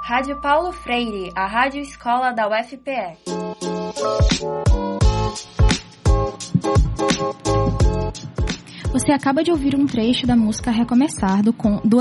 Rádio Paulo Freire, a rádio escola da UFPE. Você acaba de ouvir um trecho da música Recomeçar, do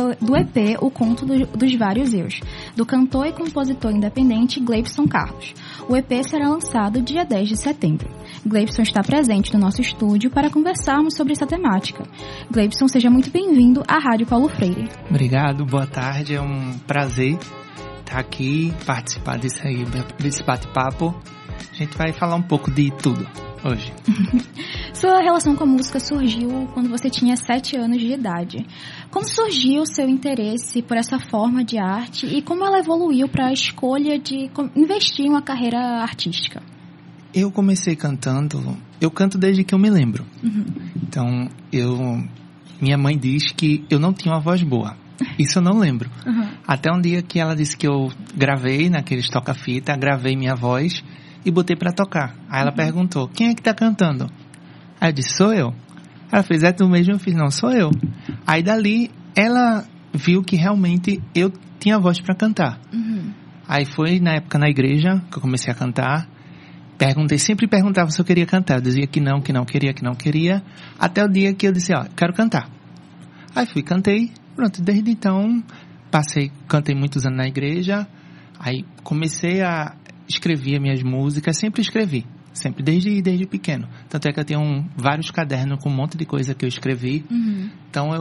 EP O Conto dos Vários Eus, do cantor e compositor independente Gleibson Carlos. O EP será lançado dia 10 de setembro. Gleibson está presente no nosso estúdio para conversarmos sobre essa temática. Gleibson, seja muito bem-vindo à Rádio Paulo Freire. Obrigado, boa tarde, é um prazer estar aqui, participar desse bate-papo. A gente vai falar um pouco de tudo hoje. Sua relação com a música surgiu quando você tinha 7 anos de idade. Como surgiu o seu interesse por essa forma de arte e como ela evoluiu para a escolha de investir em uma carreira artística? Eu comecei cantando, eu canto desde que eu me lembro. Então, minha mãe diz que eu não tinha uma voz boa. Isso eu não lembro. Até um dia que ela disse que eu gravei naqueles toca-fita, gravei minha voz e botei pra tocar. Aí ela perguntou, quem é que tá cantando? Aí eu disse, sou eu. Ela fez, é tu mesmo? Eu fiz, não, sou eu. Aí dali, ela viu que realmente eu tinha voz pra cantar. Aí foi na época na igreja que eu comecei a cantar. Sempre perguntava se eu queria cantar. Eu dizia que não queria. Até o dia que eu disse, quero cantar. Aí fui, cantei. Pronto, desde então, cantei muitos anos na igreja. Aí comecei a escrever minhas músicas, sempre escrevi. Sempre, desde pequeno. Tanto é que eu tenho vários cadernos com um monte de coisa que eu escrevi. Então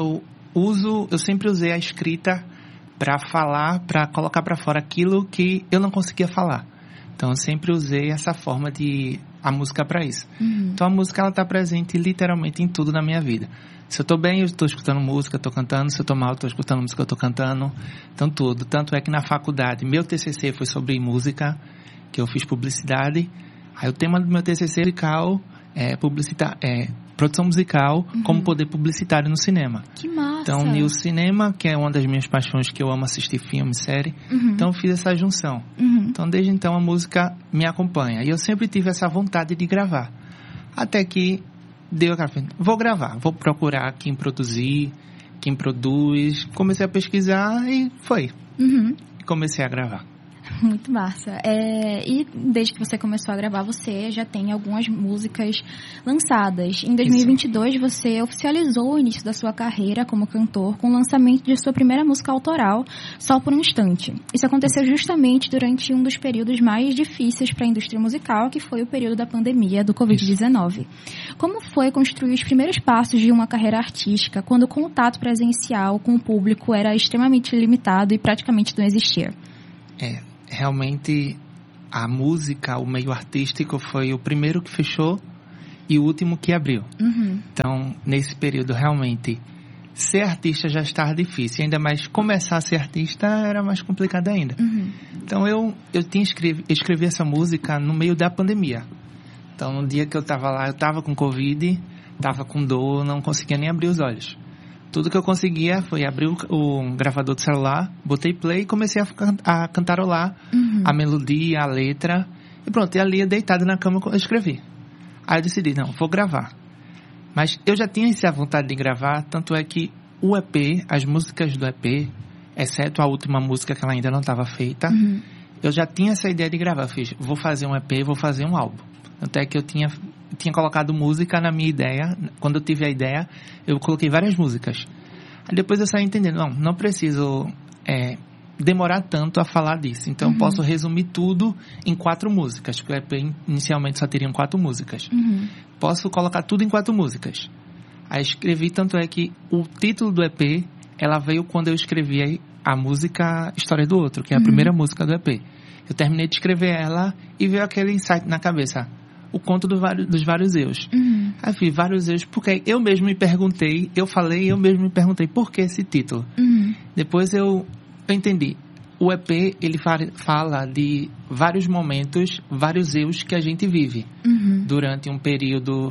eu sempre usei a escrita para falar, para colocar para fora aquilo que eu não conseguia falar. Então eu sempre usei essa forma a música para isso. Então a música ela tá presente literalmente em tudo na minha vida. Se eu tô bem, eu estou escutando música, estou cantando. Se eu tô mal, eu estou escutando música, eu estou cantando. Então tudo. Tanto é que na faculdade, meu TCC foi sobre música, que eu fiz publicidade. Aí o tema do meu TCC musical é produção musical como poder publicitário no cinema. Que massa! Então, unir o cinema, que é uma das minhas paixões, que eu amo assistir filme, série. Então, eu fiz essa junção. Então, desde então, a música me acompanha. E eu sempre tive essa vontade de gravar. Até que deu aquela frente, vou gravar, vou procurar quem produzir, quem produz. Comecei a pesquisar e foi. Comecei a gravar. Muito massa. E desde que você começou a gravar, você já tem algumas músicas lançadas. Em 2022, você oficializou o início da sua carreira como cantor com o lançamento de sua primeira música autoral, Só por um Instante. Isso aconteceu justamente durante um dos períodos mais difíceis para a indústria musical, que foi o período da pandemia do Covid-19. Como foi construir os primeiros passos de uma carreira artística, quando o contato presencial com o público era extremamente limitado e praticamente não existia? Realmente a música, o meio artístico foi o primeiro que fechou e o último que abriu. Então, nesse período, realmente, ser artista já estava difícil. Ainda mais começar a ser artista era mais complicado ainda. Então, eu escrevi essa música no meio da pandemia. Então, no dia que eu estava lá, eu estava com Covid, estava com dor, não conseguia nem abrir os olhos. Tudo que eu conseguia foi abrir o gravador do celular, botei play e comecei a cantarolar a melodia, a letra. E pronto, e ali deitado na cama eu escrevi. Aí eu decidi, não, vou gravar. Mas eu já tinha essa vontade de gravar, tanto é que o EP, as músicas do EP, exceto a última música que ela ainda não estava feita, eu já tinha essa ideia de gravar. Eu fiz, vou fazer um EP, vou fazer um álbum. Tanto é que eu tinha colocado música na minha ideia. Quando eu tive a ideia, eu coloquei várias músicas. Aí depois eu saí entendendo, não preciso demorar tanto a falar disso. Então eu posso resumir tudo em 4 músicas, porque o EP inicialmente só teriam 4 músicas. Posso colocar tudo em 4 músicas. Aí escrevi, tanto é que o título do EP, ela veio quando eu escrevi a música História do Outro, que é a primeira música do EP. Eu terminei de escrever ela e veio aquele insight na cabeça. O conto dos vários eus. Aí eu fiz vários eus, porque eu mesmo me perguntei, eu mesmo me perguntei por que esse título. Depois eu entendi. O EP, ele fala de vários momentos, vários eus que a gente vive durante um período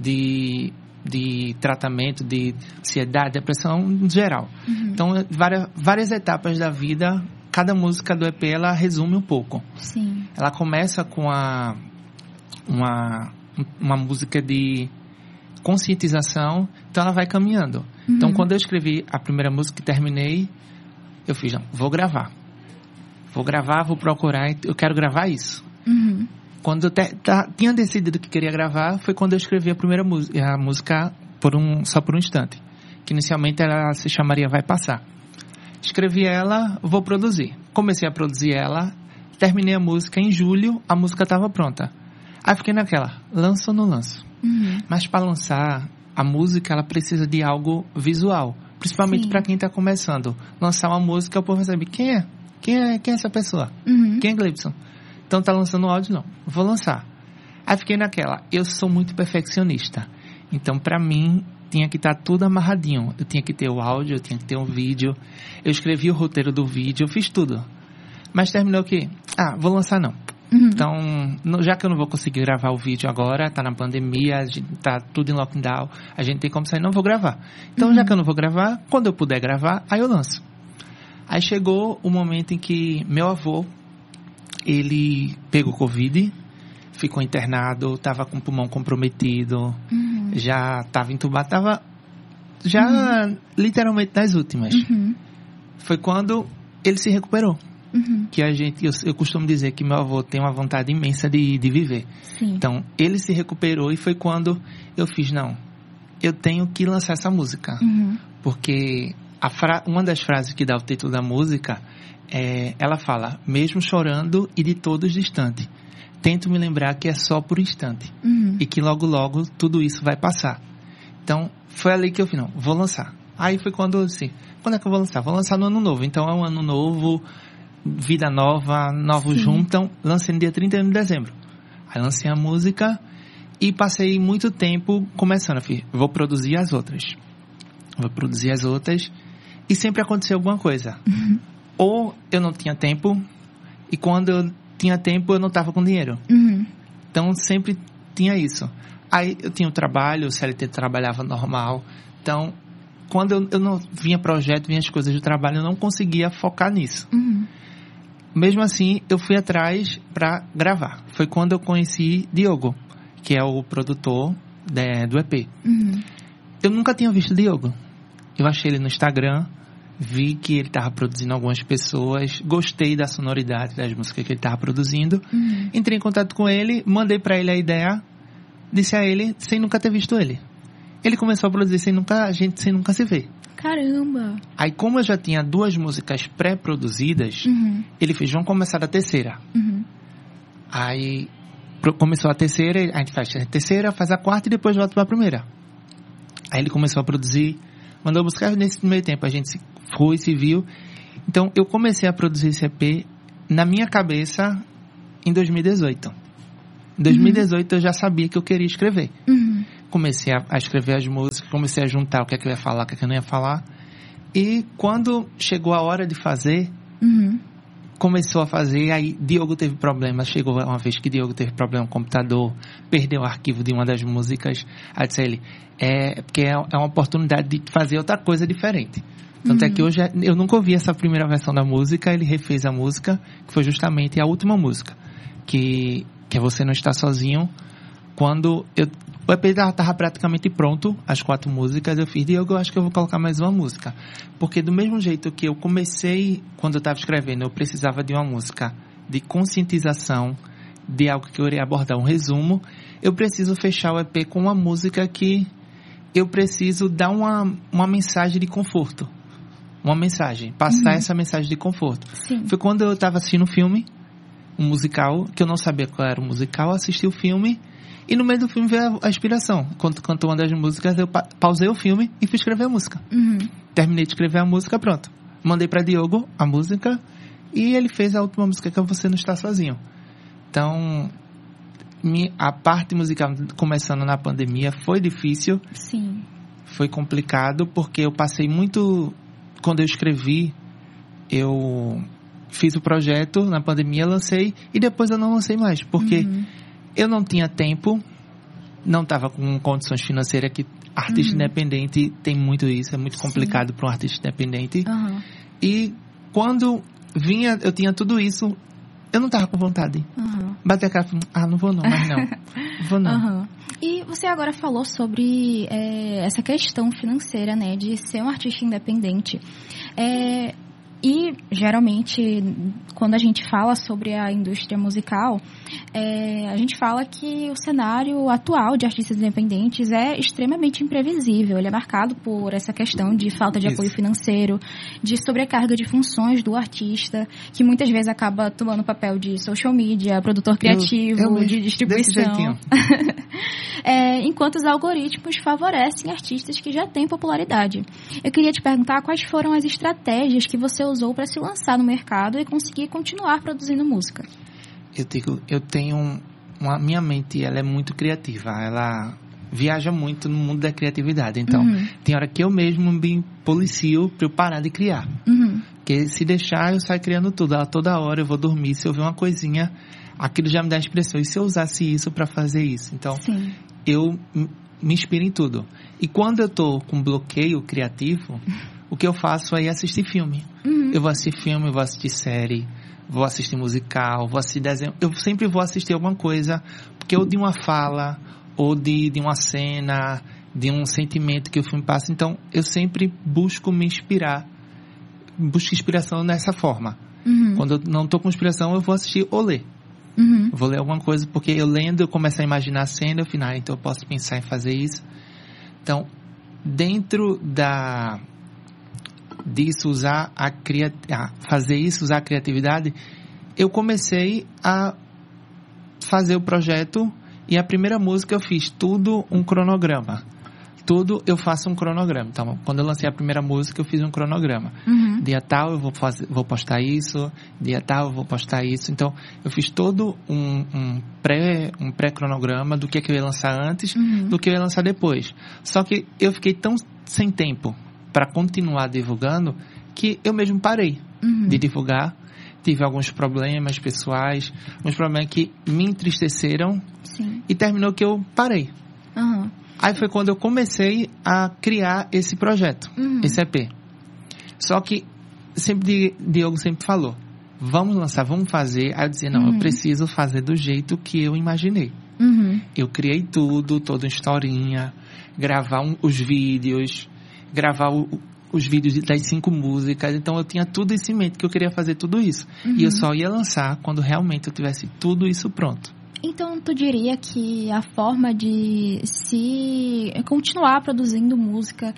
de tratamento, de ansiedade, depressão em geral. Então, várias etapas da vida, cada música do EP, ela resume um pouco. Sim. Ela começa com uma música de conscientização, então ela vai caminhando. Então, quando eu escrevi a primeira música e terminei, eu fiz, vou gravar. vou gravar, vou procurar, eu quero gravar isso. Quando eu tinha decidido que queria gravar, foi quando eu escrevi a primeira música, a música Só por um Instante, que inicialmente ela se chamaria Vai Passar. Escrevi ela, vou produzir. Comecei a produzir ela, terminei a música em julho, a música estava pronta. Aí fiquei naquela, lanço ou não lanço? Mas para lançar, a música ela precisa de algo visual, principalmente para quem está começando. Lançar uma música, o povo vai saber quem é? Quem é essa pessoa? Quem é Gleibson? Então tá lançando áudio? Não, vou lançar. Aí fiquei naquela, eu sou muito perfeccionista. Então para mim tinha que estar tudo amarradinho. Eu tinha que ter o áudio, eu tinha que ter um vídeo. Eu escrevi o roteiro do vídeo, eu fiz tudo. Mas terminou o quê? Vou lançar não. Então, já que eu não vou conseguir gravar o vídeo agora, tá na pandemia, tá tudo em lockdown, a gente tem como sair, não vou gravar. Então, já que eu não vou gravar, quando eu puder gravar, aí eu lanço. Aí chegou o momento em que meu avô, ele pegou Covid, ficou internado, tava com o pulmão comprometido, já tava entubado, tava já literalmente nas últimas. Foi quando ele se recuperou. Que eu costumo dizer que meu avô tem uma vontade imensa de viver. Sim. Então, ele se recuperou e foi quando eu fiz, não, eu tenho que lançar essa música. Porque uma das frases que dá o título da música, ela fala, mesmo chorando e de todos distante, tento me lembrar que é só por instante. E que logo, logo, tudo isso vai passar. Então, foi ali que eu fiz, não, vou lançar. Aí foi quando eu disse, quando é que eu vou lançar? Vou lançar no ano novo. Então, é um ano novo, vida nova, novos juntam. Lancei no dia 31 de dezembro. Aí lancei a música e passei muito tempo começando. Eu fiz, vou produzir as outras. E sempre aconteceu alguma coisa. Ou eu não tinha tempo, e quando eu tinha tempo eu não estava com dinheiro. Então sempre tinha isso. Aí eu tinha o trabalho, o CLT trabalhava normal. Então, quando eu não vinha projeto, vinha as coisas do trabalho, eu não conseguia focar nisso. Mesmo assim, eu fui atrás para gravar. Foi quando eu conheci Diogo, que é o produtor do EP. Eu nunca tinha visto Diogo. Eu achei ele no Instagram, vi que ele estava produzindo algumas pessoas, gostei da sonoridade das músicas que ele estava produzindo. Entrei em contato com ele, mandei para ele a ideia, disse a ele, sem nunca ter visto ele. Ele começou a produzir sem nunca se ver. Caramba! Aí, como eu já tinha 2 músicas pré-produzidas, ele fez, vamos começar da terceira. Aí, começou a terceira, a gente faz a terceira, faz a quarta e depois volta para a primeira. Aí ele começou a produzir, mandou buscar, nesse meio tempo a gente se viu. Então, eu comecei a produzir esse EP na minha cabeça em 2018. Em 2018 eu já sabia que eu queria escrever. Comecei a escrever as músicas, comecei a juntar o que é que eu ia falar, o que é que eu não ia falar. E quando chegou a hora de fazer, começou a fazer, aí Diogo teve problema. Chegou uma vez que Diogo teve problema no computador, perdeu o arquivo de uma das músicas. Aí disse a ele, porque é uma oportunidade de fazer outra coisa diferente. Tanto é que hoje eu nunca ouvi essa primeira versão da música, ele refez a música, que foi justamente a última música, que é Você Não Está Sozinho. Quando o EP estava praticamente pronto, as 4 músicas, eu fiz, Diogo, eu acho que eu vou colocar mais uma música. Porque do mesmo jeito que eu comecei, quando eu estava escrevendo, eu precisava de uma música de conscientização, de algo que eu iria abordar, um resumo, eu preciso fechar o EP com uma música que eu preciso dar uma mensagem de conforto. Uma mensagem, passar essa mensagem de conforto. Sim. Foi quando eu estava assistindo um musical, que eu não sabia qual era o musical, assisti o filme, e no meio do filme veio a inspiração. Quando cantou uma das músicas, eu pausei o filme e fui escrever a música. Terminei de escrever a música, pronto. Mandei para Diogo a música, e ele fez a última música, que é Você Não Está Sozinho. Então, a parte musical começando na pandemia foi difícil. Sim. Foi complicado, porque eu passei muito... Quando eu escrevi, eu fiz o projeto na pandemia, lancei, e depois eu não lancei mais, porque eu não tinha tempo, não estava com condições financeiras, que artista independente tem muito isso, é muito complicado para um artista independente. E quando vinha, eu tinha tudo isso, eu não estava com vontade. Batei a cara, não vou não, mas não. Vou não. E você agora falou sobre essa questão financeira, né, de ser um artista independente. E, geralmente, quando a gente fala sobre a indústria musical, a gente fala que o cenário atual de artistas independentes é extremamente imprevisível. Ele é marcado por essa questão de falta de apoio financeiro, de sobrecarga de funções do artista, que muitas vezes acaba tomando o papel de social media, produtor criativo, de distribuição. Enquanto os algoritmos favorecem artistas que já têm popularidade. Eu queria te perguntar quais foram as estratégias que você usou para se lançar no mercado e conseguir continuar produzindo música. Eu tenho minha mente, ela é muito criativa, ela viaja muito no mundo da criatividade, então tem hora que eu mesmo me policio para eu parar de criar, porque se deixar eu saio criando tudo, toda hora eu vou dormir, se eu ver uma coisinha, aquilo já me dá expressão, e se eu usasse isso para fazer isso, então eu me inspiro em tudo, e quando eu tô com bloqueio criativo, o que eu faço é assistir filme. Eu vou assistir filme, vou assistir série, vou assistir musical, vou assistir desenho. Eu sempre vou assistir alguma coisa, porque ou de uma fala, ou de uma cena, de um sentimento que o filme passa. Então, eu sempre busco me inspirar, busco inspiração nessa forma. Quando eu não estou com inspiração, eu vou assistir ou ler. Vou ler alguma coisa, porque eu lendo, eu começo a imaginar a cena, então eu posso pensar em fazer isso. Então, dentro disso, usar a criatividade, eu comecei a fazer o projeto, e a primeira música eu fiz tudo um cronograma. Tudo eu faço um cronograma. Então, quando eu lancei a primeira música, eu fiz um cronograma. Dia tal eu vou postar isso, dia tal eu vou postar isso. Então, eu fiz todo um pré-cronograma do que eu ia lançar antes, do que eu ia lançar depois. Só que eu fiquei tão sem tempo para continuar divulgando, que eu mesmo parei de divulgar. Tive alguns problemas pessoais, alguns problemas que me entristeceram, e terminou que eu parei. Aí foi quando eu comecei a criar esse projeto, esse EP. Só que Diogo sempre falou, vamos lançar, vamos fazer. Aí eu dizia, não, eu preciso fazer do jeito que eu imaginei. Eu criei tudo, toda uma historinha, gravar os vídeos, gravar os vídeos das 5 músicas. Então eu tinha tudo isso em mente, que eu queria fazer tudo isso. E eu só ia lançar quando realmente eu tivesse tudo isso pronto. Então tu diria que a forma de se continuar produzindo música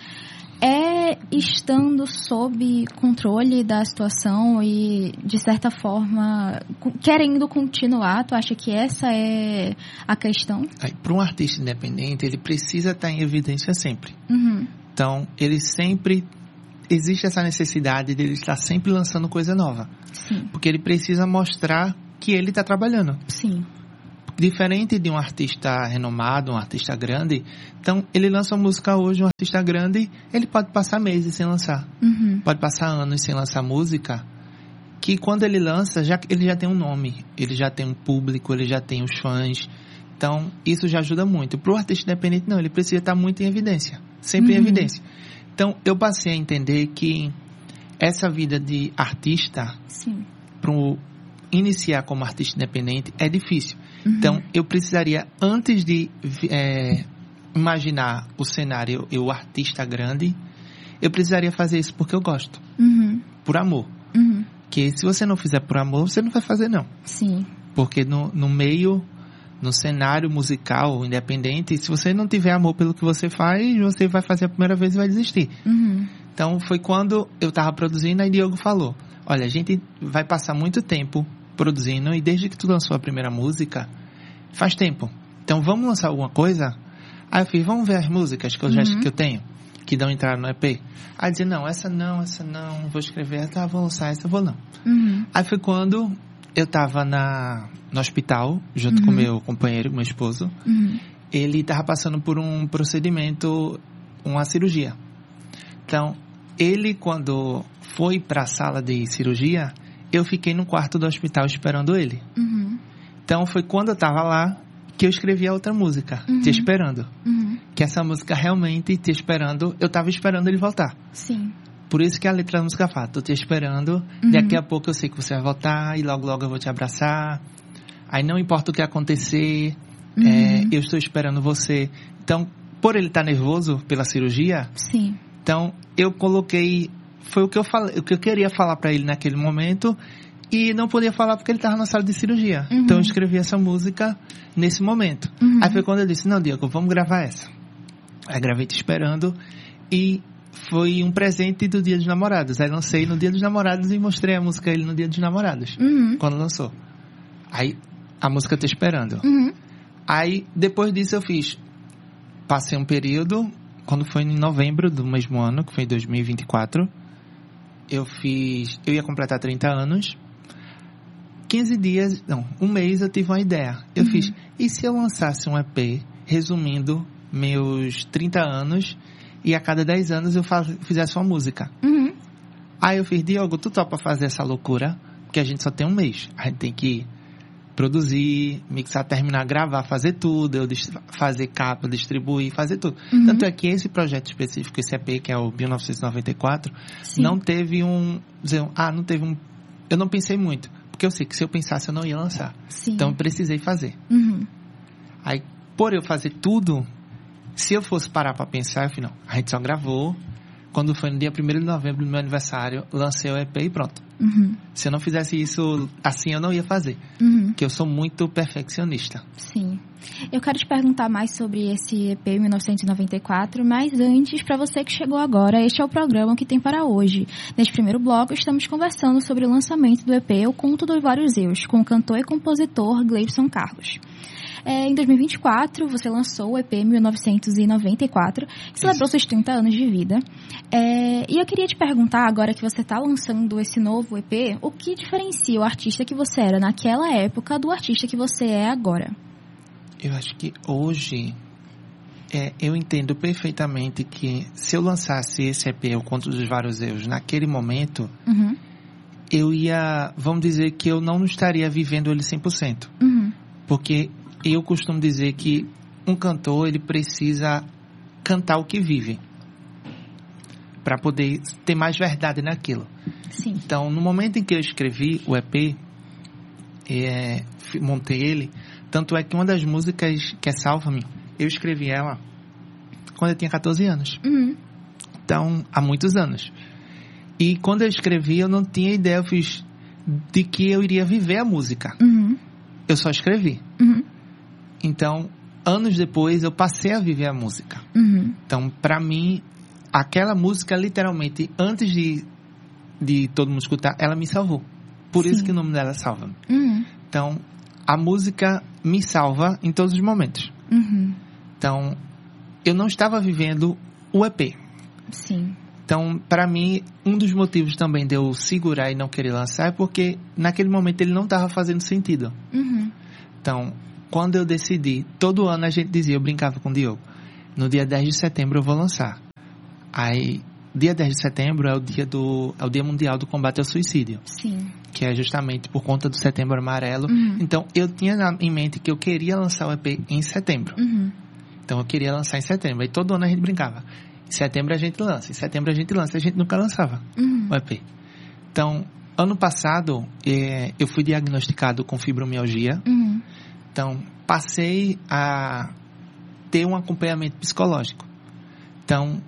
é estando sob controle da situação e, de certa forma, querendo continuar? Tu acha que essa é a questão? Para um artista independente, ele precisa estar em evidência sempre. Então, ele sempre... Existe essa necessidade de ele estar sempre lançando coisa nova. Porque ele precisa mostrar que ele está trabalhando. Diferente de um artista renomado, um artista grande, então ele lança uma música hoje, um artista grande, ele pode passar meses sem lançar, pode passar anos sem lançar música, que quando ele lança, ele já tem um nome, ele já tem um público, ele já tem os fãs, então isso já ajuda muito. Para o artista independente, não, ele precisa estar muito em evidência, sempre em evidência. Então eu passei a entender que essa vida de artista, para iniciar como artista independente, é difícil. Então, eu precisaria, antes de imaginar o cenário, o artista grande, eu precisaria fazer isso porque eu gosto. Por amor. Que se você não fizer por amor, você não vai fazer, não. Porque no meio, no cenário musical independente, se você não tiver amor pelo que você faz, você vai fazer a primeira vez e vai desistir. Então, foi quando eu estava produzindo, aí Diogo falou, olha, a gente vai passar muito tempo produzindo, e desde que tu lançou a primeira música, faz tempo. Então, vamos lançar alguma coisa? Aí eu fiz, vamos ver as músicas que eu tenho, que dão entrada no EP. Aí eu dizia, não, essa não, vou escrever, vou lançar essa, vou não. Aí foi quando eu estava no hospital, junto com meu companheiro, meu esposo. Ele estava passando por um procedimento, uma cirurgia. Então, ele, quando foi para a sala de cirurgia, eu fiquei no quarto do hospital esperando ele. Então, foi quando eu estava lá que eu escrevi a outra música, Te Esperando. Que essa música realmente, Te Esperando, eu estava esperando ele voltar. Por isso que a letra da música fala, tô te esperando, daqui a pouco eu sei que você vai voltar, e logo logo eu vou te abraçar. Aí não importa o que acontecer, eu estou esperando você. Então, por ele estar nervoso pela cirurgia, então eu coloquei foi o que eu queria falar para ele naquele momento e não podia falar porque ele estava na sala de cirurgia. Então eu escrevi essa música nesse momento. Aí foi quando eu disse, não, Diego, vamos gravar essa. Aí gravei Te Esperando e foi um presente do Dia dos Namorados. Aí lancei no Dia dos Namorados e mostrei a música a ele no Dia dos Namorados, quando lançou. Aí a música Te Esperando. Aí depois disso passei um período, quando foi em novembro do mesmo ano, que foi em 2024, eu ia completar 30 anos, 15 dias, não, um mês eu tive uma ideia. Eu fiz, e se eu lançasse um EP resumindo meus 30 anos e a cada 10 anos eu fizesse uma música? Aí eu fiz, Diogo, tu topa fazer essa loucura? Porque a gente só tem um mês. A gente tem que produzir, mixar, terminar, gravar, fazer tudo, eu fazer capa, distribuir, fazer tudo. Tanto é que esse projeto específico, esse EP, que é o 1994, não teve eu não pensei muito, porque eu sei que se eu pensasse eu não ia lançar. Então eu precisei fazer. Aí, por eu fazer tudo, se eu fosse parar pra pensar, eu falei, não, a gente só gravou. Quando foi no dia 1º de novembro, no meu aniversário, lancei o EP e pronto. Se eu não fizesse isso assim, eu não ia fazer. Porque eu sou muito perfeccionista. Sim. Eu quero te perguntar mais sobre esse EP 1994, mas antes, para você que chegou agora, este é o programa que tem para hoje. Neste primeiro bloco, estamos conversando sobre o lançamento do EP O Conto dos Vários Eus, com o cantor e compositor Gleison Carlos. Em 2024, você lançou o EP 1994, que celebrou seus 30 anos de vida. E eu queria te perguntar, agora que você está lançando esse novo EP, o que diferencia o artista que você era naquela época do artista que você é agora? Eu acho que hoje, eu entendo perfeitamente que se eu lançasse esse EP, O Conto dos Vários Eus, naquele momento, eu ia, vamos dizer que eu não estaria vivendo ele 100%. Porque eu costumo dizer que um cantor, ele precisa cantar o que vive, para poder ter mais verdade naquilo. Sim. Então, no momento em que eu escrevi o EP, montei ele, tanto é que uma das músicas, que é Salva-me, eu escrevi ela quando eu tinha 14 anos. Então, há muitos anos. E quando eu escrevi, eu não tinha ideia de que eu iria viver a música. Eu só escrevi. Então, anos depois, eu passei a viver a música. Então, pra mim, aquela música, literalmente, antes de todo mundo escutar, ela me salvou. Por isso que o nome dela é Salva-me. Então, a música me salva em todos os momentos. Então, eu não estava vivendo o EP. Então, pra mim, um dos motivos também de eu segurar e não querer lançar é porque, naquele momento, ele não estava fazendo sentido. Então, quando eu decidi, todo ano a gente dizia, eu brincava com o Diogo, no dia 10 de setembro eu vou lançar. Aí, dia 10 de setembro é o dia mundial do combate ao suicídio. Que é justamente por conta do Setembro Amarelo. Então, eu tinha em mente que eu queria lançar o EP em setembro. Então, eu queria lançar em setembro. Aí, todo ano a gente brincava. Em setembro a gente lança, em setembro a gente lança. A gente nunca lançava o EP. Então, ano passado, eu fui diagnosticado com fibromialgia. Então, passei a ter um acompanhamento psicológico. Então,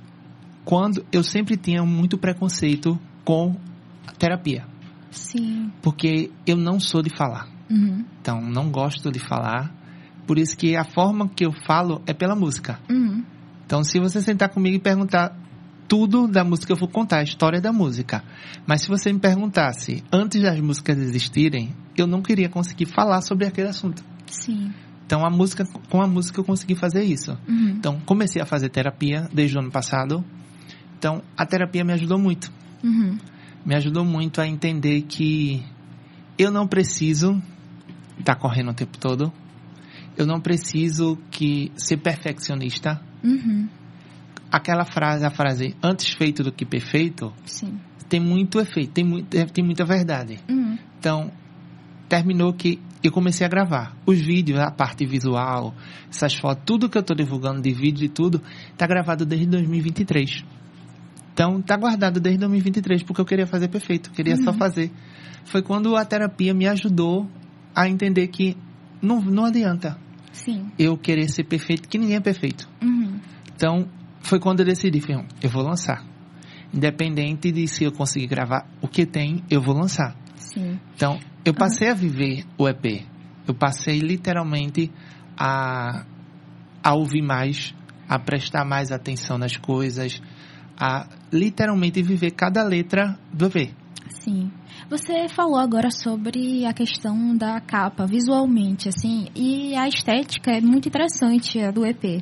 eu sempre tinha muito preconceito com a terapia. Porque eu não sou de falar. Então, não gosto de falar. Por isso que a forma que eu falo é pela música. Então, se você sentar comigo e perguntar tudo da música, eu vou contar a história da música. Mas se você me perguntasse, antes das músicas existirem, eu não queria conseguir falar sobre aquele assunto. Então, com a música eu consegui fazer isso. Então, comecei a fazer terapia desde o ano passado. Então, a terapia me ajudou muito. Me ajudou muito a entender que eu não preciso estar correndo o tempo todo. Eu não preciso ser perfeccionista. A frase antes feito do que perfeito, tem muito efeito, tem muita verdade. Então, terminou que eu comecei a gravar os vídeos, a parte visual, essas fotos, tudo que eu estou divulgando de vídeo e tudo, está gravado desde 2023. Então, está guardado desde 2023, porque eu queria fazer perfeito, queria só fazer. Foi quando a terapia me ajudou a entender que não adianta eu querer ser perfeito, que ninguém é perfeito. Então, foi quando eu decidi, eu vou lançar. Independente de se eu conseguir gravar o que tem, eu vou lançar. Sim. Então, eu passei a viver o EP. Eu passei literalmente a ouvir mais, a prestar mais atenção nas coisas, a literalmente viver cada letra do EP. Sim. Você falou agora sobre a questão da capa, visualmente, assim, e a estética é muito interessante, a do EP.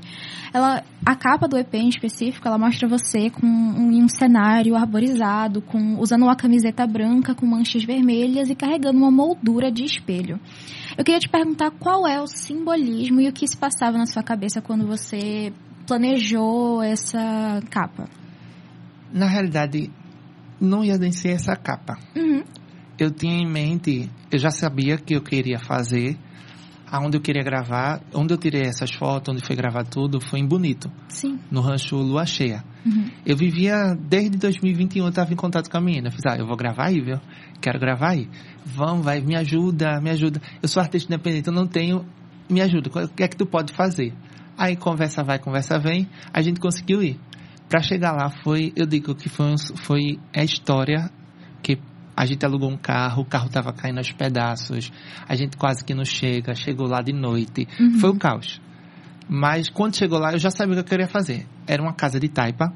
A capa do EP em específico, ela mostra você com um cenário arborizado, usando uma camiseta branca com manchas vermelhas e carregando uma moldura de espelho. Eu queria te perguntar qual é o simbolismo e o que se passava na sua cabeça quando você planejou essa capa. Na realidade, não ia nem ser essa capa. Uhum. Eu tinha em mente, eu já sabia que eu queria fazer, aonde eu queria gravar, onde eu tirei essas fotos, onde foi gravado tudo, foi em Bonito. Sim. No rancho Lua Cheia. Uhum. Eu vivia, desde 2021, eu estava em contato com a menina. Eu fiz, eu vou gravar aí, viu? Quero gravar aí. Vamos, vai, me ajuda. Eu sou artista independente, eu não tenho, me ajuda. O que é que tu pode fazer? Aí conversa vai, conversa vem, a gente conseguiu ir. Para chegar lá eu digo que foi a história que a gente alugou um carro, o carro estava caindo aos pedaços, a gente quase que não chegou lá de noite, foi o caos. Mas quando chegou lá, eu já sabia o que eu queria fazer. Era uma casa de taipa,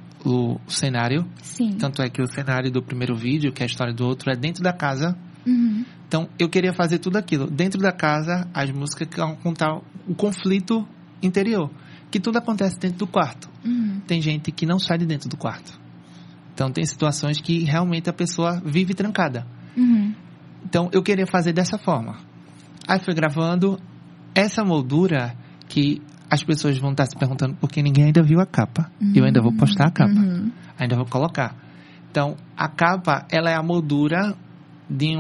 o cenário. Sim. Tanto é que o cenário do primeiro vídeo, que é a história do outro, é dentro da casa. Uhum. Então, eu queria fazer tudo aquilo. Dentro da casa, as músicas que vão contar o conflito interior. Que tudo acontece dentro do quarto. Uhum. Tem gente que não sai de dentro do quarto. Então, tem situações que realmente a pessoa vive trancada. Uhum. Então, eu queria fazer dessa forma. Aí, foi gravando essa moldura que as pessoas vão estar se perguntando porque ninguém ainda viu a capa. Eu ainda vou postar a capa. Ainda vou colocar. Então, a capa, ela é a moldura de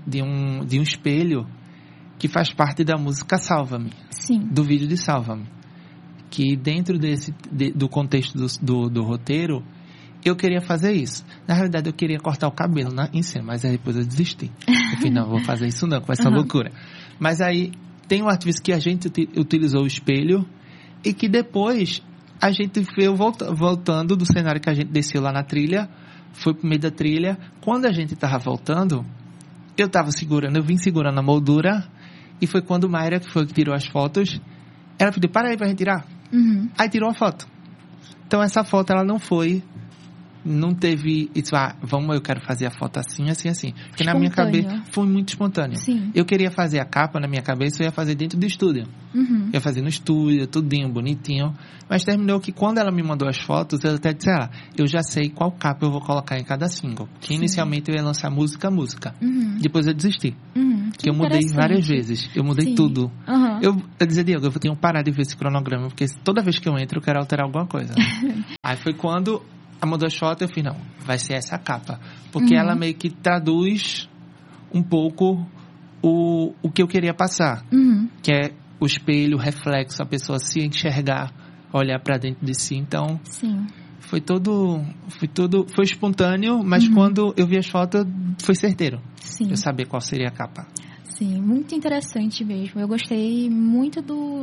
um espelho que faz parte da música Salva-me. Sim. Do vídeo de Salva-me. Que dentro do contexto do roteiro, eu queria fazer isso. Na realidade, eu queria cortar o cabelo em cima, mas aí depois eu desisti. Eu falei, não vou fazer isso não, com essa loucura. Mas aí, tem um artista que a gente utilizou o espelho e que depois a gente veio voltando do cenário que a gente desceu lá na trilha, foi pro meio da trilha. Quando a gente tava voltando, eu vim segurando a moldura e foi quando Mayra, que foi que tirou as fotos, ela pediu, para aí pra gente tirar. Aí tirou a foto. Então essa foto ela não teve isso, eu quero fazer a foto assim, assim, assim. Porque na minha cabeça foi muito espontâneo. Sim. Eu queria fazer a capa na minha cabeça, eu ia fazer dentro do estúdio. Eu ia fazer no estúdio, tudinho, bonitinho. Mas terminou que quando ela me mandou as fotos, eu até disse, eu já sei qual capa eu vou colocar em cada single. Que inicialmente eu ia lançar música. Depois eu desisti. Que eu mudei várias vezes. Eu mudei tudo. Eu dizia, Diego, eu tenho que parar de ver esse cronograma, porque toda vez que eu entro, eu quero alterar alguma coisa. Aí foi quando ela mandou as fotos, eu falei, não, vai ser essa capa. Porque ela meio que traduz um pouco o que eu queria passar. Que é o espelho, o reflexo, a pessoa se enxergar, olhar pra dentro de si. Então, foi espontâneo, mas quando eu vi as fotos, foi certeiro. Sim. Eu sabia qual seria a capa. Sim, muito interessante mesmo. Eu gostei muito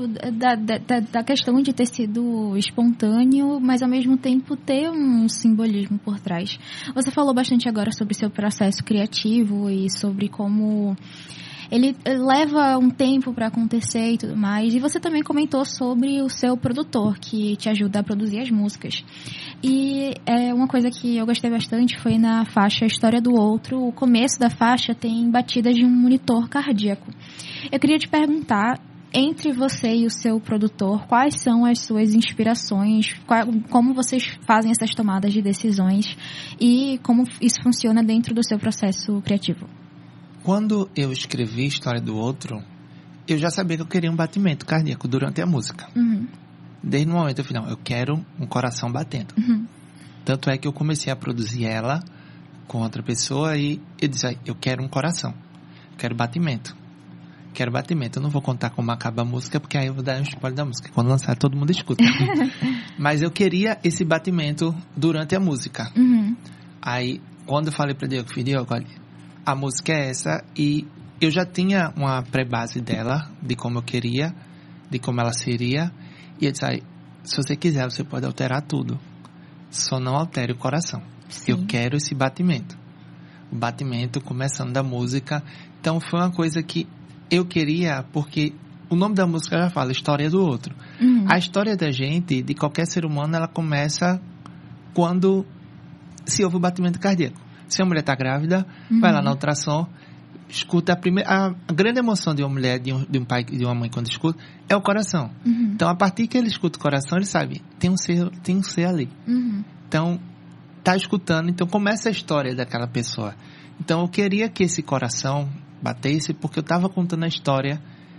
da questão de ter sido espontâneo, mas ao mesmo tempo ter um simbolismo por trás. Você falou bastante agora sobre seu processo criativo e sobre como ele leva um tempo para acontecer e tudo mais. E você também comentou sobre o seu produtor, que te ajuda a produzir as músicas. E uma coisa que eu gostei bastante foi na faixa História do Outro. O começo da faixa tem batidas de um monitor cardíaco. Eu queria te perguntar, entre você e o seu produtor, quais são as suas inspirações, como vocês fazem essas tomadas de decisões e como isso funciona dentro do seu processo criativo? Quando eu escrevi História do Outro, eu já sabia que eu queria um batimento cardíaco durante a música. Desde o momento, eu quero um coração batendo. Tanto é que eu comecei a produzir ela com outra pessoa e eu disse, eu quero um coração. Quero batimento. Eu não vou contar como acaba a música, porque aí eu vou dar um spoiler da música. Quando lançar, todo mundo escuta. Mas eu queria esse batimento durante a música. Aí, quando eu falei para Diego, olha, a música é essa, e eu já tinha uma pré-base dela, de como eu queria, de como ela seria, e eu disse, se você quiser, você pode alterar tudo, só não altere o coração. Sim. Eu quero esse batimento. O batimento começando da música. Então foi uma coisa que eu queria, porque o nome da música já fala, história do outro. A história da gente, de qualquer ser humano, ela começa quando se ouve o batimento cardíaco. Se a mulher está grávida, vai lá na ultrassom, escuta a grande emoção de uma mulher, de um pai e de uma mãe quando escuta, é o coração. Então, a partir que ele escuta o coração, ele sabe, tem um ser ali. Então, tá escutando, então começa a história daquela pessoa. Então, eu queria que esse coração batesse, porque eu estava contando a história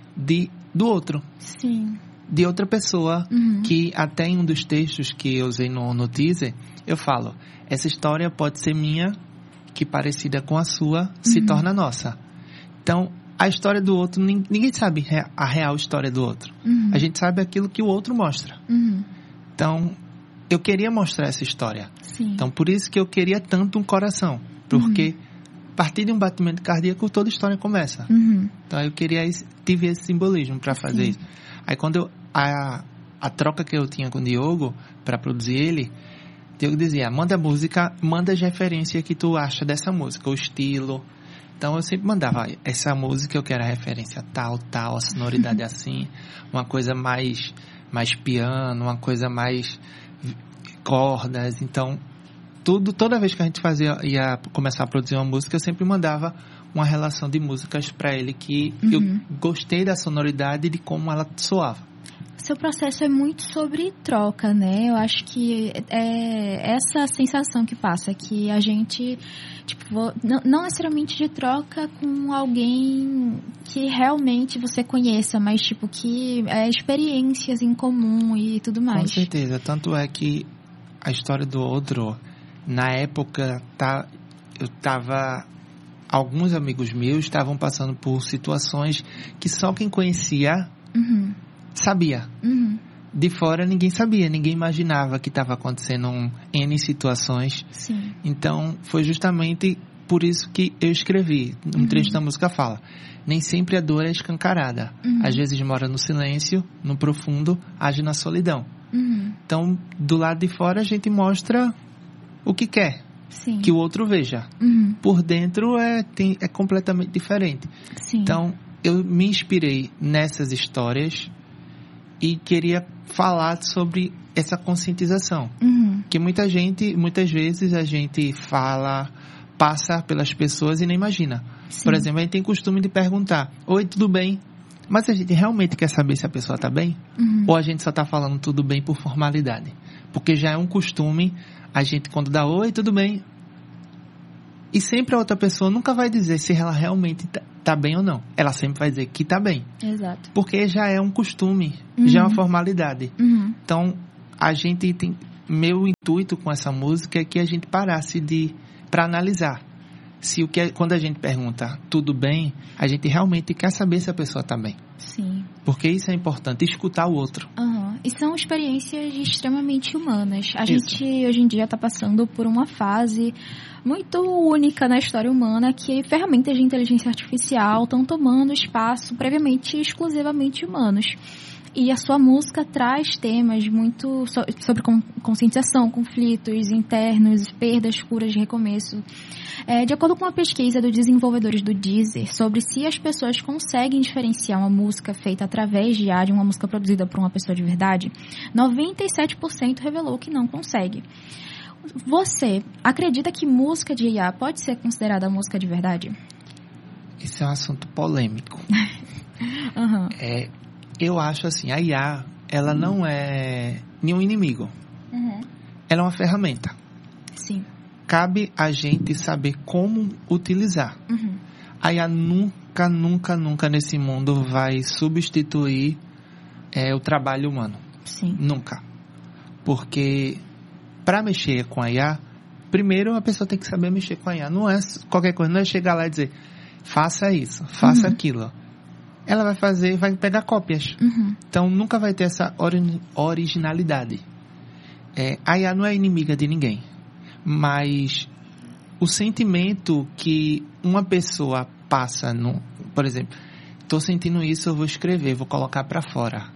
do outro. Sim. De outra pessoa, que até em um dos textos que eu usei no teaser, eu falo, essa história pode ser minha, que parecida com a sua, se torna nossa. Então, a história do outro, ninguém sabe a real história do outro. A gente sabe aquilo que o outro mostra. Então, eu queria mostrar essa história. Sim. Então, por isso que eu queria tanto um coração. Porque, a partir de um batimento cardíaco, toda a história começa. Então, eu tive esse simbolismo para fazer isso. Aí, quando a troca que eu tinha com o Diogo, para produzir ele, Diogo dizia, manda música, manda as referências que tu acha dessa música, o estilo. Então, eu sempre mandava, essa música eu quero a referência tal, a sonoridade assim, uma coisa mais piano, uma coisa mais cordas. Então, toda vez que a gente ia começar a produzir uma música, eu sempre mandava uma relação de músicas para ele que eu gostei da sonoridade e de como ela soava. Seu processo é muito sobre troca, né? Eu acho que é essa sensação que passa, que a gente, não necessariamente de troca com alguém que realmente você conheça, mas, que experiências em comum e tudo mais. Com certeza. Tanto é que a história do outro, na época, alguns amigos meus estavam passando por situações que só quem conhecia sabia. De fora ninguém sabia, ninguém imaginava que estava acontecendo N situações. Sim. Então foi justamente por isso que eu escrevi. Um trecho da música fala, nem sempre a dor é escancarada. Às vezes mora no silêncio, no profundo, age na solidão. Então do lado de fora a gente mostra o que quer. Sim. Que o outro veja. Por dentro é completamente diferente. Sim. Então eu me inspirei nessas histórias e queria falar sobre essa conscientização. Que muitas vezes a gente passa pelas pessoas e nem imagina. Sim. Por exemplo, a gente tem costume de perguntar, oi, tudo bem? Mas a gente realmente quer saber se a pessoa está bem? Ou a gente só está falando tudo bem por formalidade? Porque já é um costume, a gente quando dá oi, tudo bem. E sempre a outra pessoa nunca vai dizer se ela realmente está bem ou não. Ela sempre vai dizer que está bem. Exato. Porque já é um costume, já é uma formalidade. Então, meu intuito com essa música é que a gente parasse para analisar. Quando a gente pergunta tudo bem, a gente realmente quer saber se a pessoa está bem. Sim. Porque isso é importante, escutar o outro. E são experiências extremamente humanas. A gente, hoje em dia, está passando por uma fase muito única na história humana, que ferramentas de inteligência artificial estão tomando espaço previamente exclusivamente humanos. E a sua música traz temas muito sobre conscientização, conflitos internos, perdas, curas de recomeço. De acordo com uma pesquisa dos desenvolvedores do Deezer sobre se as pessoas conseguem diferenciar uma música feita através de IA de uma música produzida por uma pessoa de verdade, 97% revelou que não consegue. Você acredita que música de IA pode ser considerada música de verdade? Esse é um assunto polêmico. Eu acho assim, a IA, ela não é nenhum inimigo. Ela é uma ferramenta. Sim. Cabe a gente saber como utilizar. A IA nunca nesse mundo vai substituir o trabalho humano. Sim. Nunca. Porque para mexer com a IA, primeiro a pessoa tem que saber mexer com a IA. Não é qualquer coisa, não é chegar lá e dizer, faça isso, faça aquilo. Ela vai fazer, vai pegar cópias. Então nunca vai ter essa originalidade. A IA não é inimiga de ninguém. Mas o sentimento que uma pessoa passa, por exemplo, estou sentindo isso, eu vou escrever, vou colocar para fora.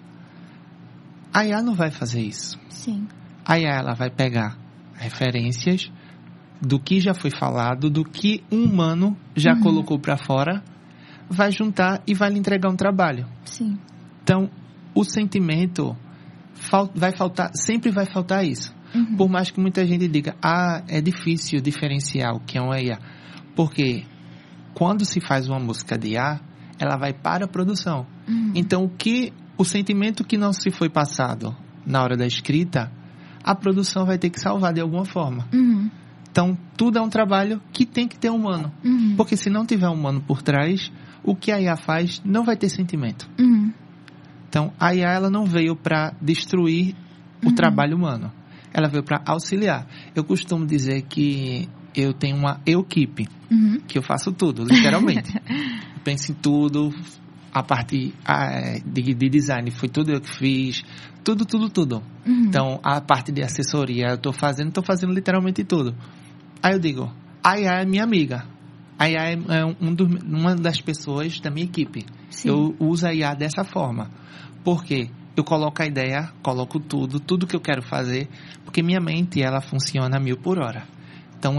A IA não vai fazer isso. Sim. A IA ela vai pegar referências, do que já foi falado, do que um humano já colocou para fora, vai juntar e vai lhe entregar um trabalho. Sim. Então, o sentimento vai faltar, sempre vai faltar isso. Por mais que muita gente diga, é difícil diferenciar o que é um IA. Porque quando se faz uma música de IA, ela vai para a produção. Então, o sentimento que não se foi passado na hora da escrita, a produção vai ter que salvar de alguma forma. Então, tudo é um trabalho que tem que ter humano. Porque se não tiver humano por trás, o que a IA faz não vai ter sentimento. Então, a IA ela não veio para destruir o trabalho humano. Ela veio para auxiliar. Eu costumo dizer que eu tenho uma equipe, que eu faço tudo, literalmente. Penso em tudo, a parte de design foi tudo eu que fiz, tudo. Então, a parte de assessoria eu estou fazendo literalmente tudo. Aí eu digo, a IA é minha amiga. A IA é uma das pessoas da minha equipe. Sim. Eu uso a IA dessa forma. Por quê? Eu coloco a ideia, coloco tudo que eu quero fazer, porque minha mente, ela funciona a 1000 por hora. Então,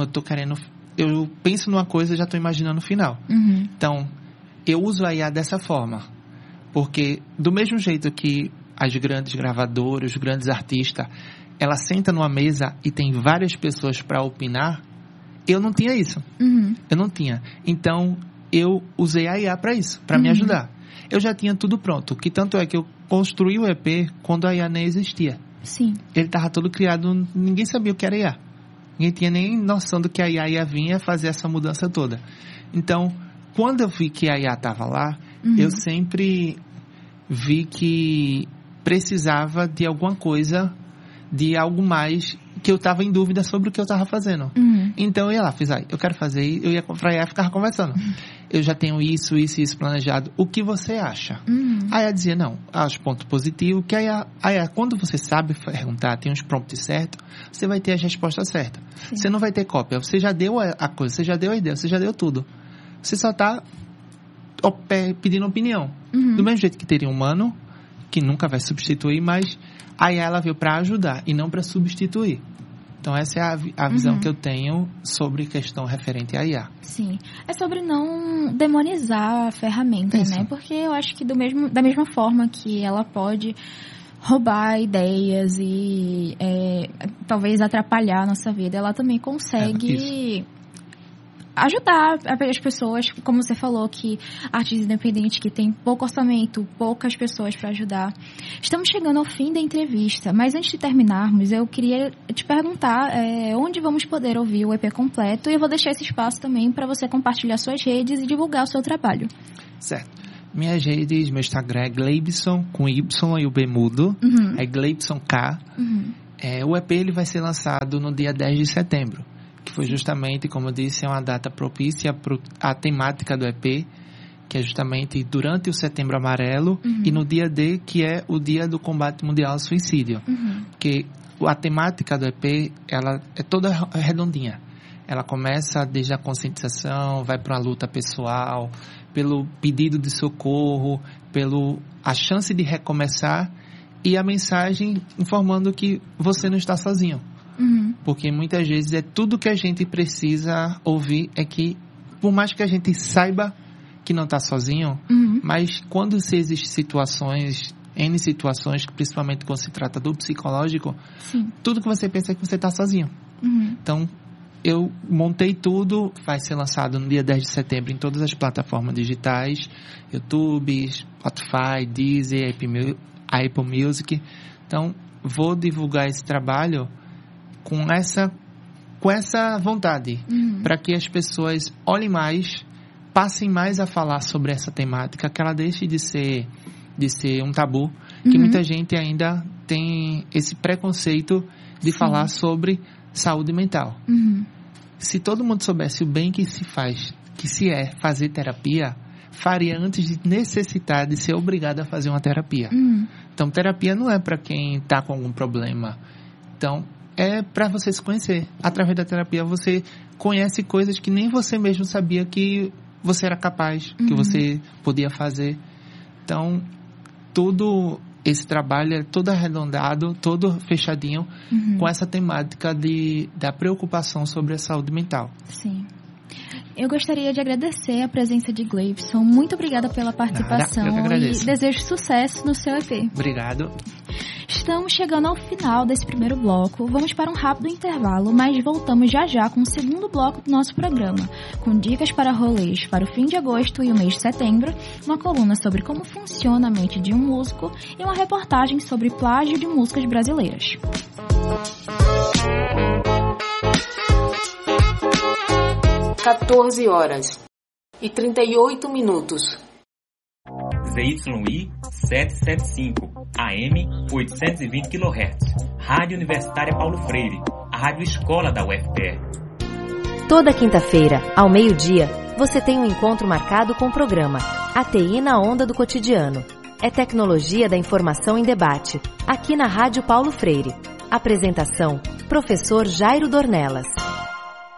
eu penso numa coisa e já estou imaginando o final. Então, eu uso a IA dessa forma, porque do mesmo jeito que as grandes gravadoras, os grandes artistas, ela senta numa mesa e tem várias pessoas para opinar, eu não tinha isso. Eu não tinha. Então, eu usei a IA para isso, para me ajudar. Eu já tinha tudo pronto, que tanto é que eu construí o EP quando a IA nem existia. Sim. Ele estava todo criado, ninguém sabia o que era IA. Ninguém tinha nem noção do que a IA ia vir fazer essa mudança toda. Então, quando eu vi que a IA estava lá, eu sempre vi que precisava de alguma coisa, de algo mais, que eu estava em dúvida sobre o que eu estava fazendo. Então, eu ia lá, eu quero fazer, eu ia para a IA e ficava conversando. Eu já tenho isso planejado. O que você acha? A IA dizia, não, acho ponto positivo, que a IA, quando você sabe perguntar, tem os prompts certos, você vai ter as respostas certas. Sim. Você não vai ter cópia. Você já deu a coisa, você já deu a ideia, você já deu tudo. Você só está pedindo opinião. Do mesmo jeito que teria um humano, que nunca vai substituir, mas a IA ela veio para ajudar e não para substituir. Então, essa é a visão que eu tenho sobre questão referente à IA. Sim. É sobre não demonizar a ferramenta, né? Porque eu acho que da mesma forma que ela pode roubar ideias e talvez atrapalhar a nossa vida, ela também consegue ajudar as pessoas, como você falou, que artistas independentes que tem pouco orçamento, poucas pessoas para ajudar. Estamos chegando ao fim da entrevista, mas antes de terminarmos, eu queria te perguntar onde vamos poder ouvir o EP completo, e eu vou deixar esse espaço também para você compartilhar suas redes e divulgar o seu trabalho. Certo. Minhas redes, meu Instagram é Gleibson, com Y e o B mudo, é Gleibson K. O EP ele vai ser lançado no dia 10 de setembro. Que foi justamente, como eu disse, é uma data propícia para a temática do EP, que é justamente durante o Setembro Amarelo e no dia D, que é o dia do combate mundial ao suicídio. Porque a temática do EP, ela é toda redondinha. Ela começa desde a conscientização, vai para uma luta pessoal, pelo pedido de socorro, a chance de recomeçar e a mensagem informando que você não está sozinho. Porque muitas vezes tudo que a gente precisa ouvir é que, por mais que a gente saiba que não está sozinho, mas quando se existem N situações, principalmente quando se trata do psicológico, tudo que você pensa é que você está sozinho. Então, eu montei tudo, vai ser lançado no dia 10 de setembro em todas as plataformas digitais, YouTube, Spotify, Deezer, Apple Music. Então, vou divulgar esse trabalho com essa vontade, para que as pessoas olhem mais, passem mais a falar sobre essa temática, que ela deixe de ser um tabu, que muita gente ainda tem esse preconceito de falar sobre saúde mental. Se todo mundo soubesse o bem que se é fazer terapia, faria antes de necessitar de ser obrigado a fazer uma terapia. Então, terapia não é para quem está com algum problema. Então, é para você se conhecer. Através da terapia, você conhece coisas que nem você mesmo sabia que você era capaz, que você podia fazer. Então, esse trabalho é todo arredondado, todo fechadinho, com essa temática da preocupação sobre a saúde mental. Sim. Eu gostaria de agradecer a presença de Gleibson. Muito obrigada pela participação. Eu que agradeço. E desejo sucesso no seu EP. Obrigado. Estamos chegando ao final desse primeiro bloco. Vamos para um rápido intervalo, mas voltamos já com o segundo bloco do nosso programa, com dicas para rolês para o fim de agosto e o mês de setembro, uma coluna sobre como funciona a mente de um músico e uma reportagem sobre plágio de músicas brasileiras. 14h38. ZYI 775, AM 820 kHz. Rádio Universitária Paulo Freire, a rádio escola da UFPE. Toda quinta-feira, ao meio-dia, você tem um encontro marcado com o programa ATI na Onda do Cotidiano. É tecnologia da informação em debate, aqui na Rádio Paulo Freire. Apresentação, professor Jairo Dornelas.